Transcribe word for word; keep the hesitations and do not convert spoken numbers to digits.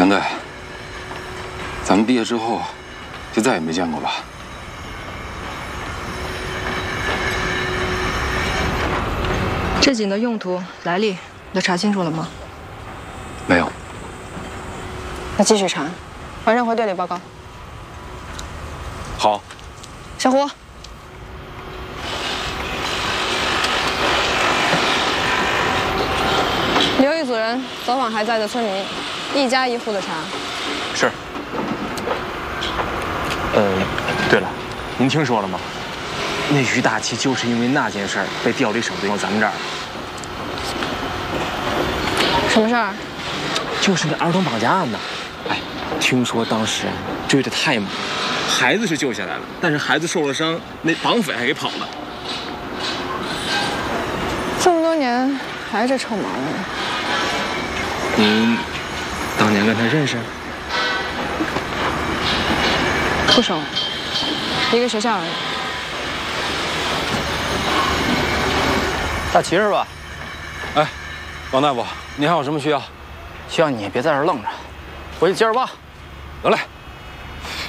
杨队，咱们毕业之后就再也没见过吧？ 这井的用途、来历都查清楚了吗？ 没有。 那继续查，晚上回队里报告。 好。 小胡。 留一组人走访还在的村民，一家一户的查。 是。呃，对了，您听说了吗？那于大奇就是因为那件事儿被调离省队到咱们这儿。 什么事儿？ 就是那儿童绑架案呢。哎，听说当时追得太猛，孩子是救下来了，但是孩子受了伤，那绑匪还给跑了。 这么多年还这臭毛病。 您当年跟他认识？ 不熟，一个学校而已。 大齐是吧？ 哎，王大夫，你还有什么需要？ 希望你别在这儿愣着，回去接着挖。 得嘞。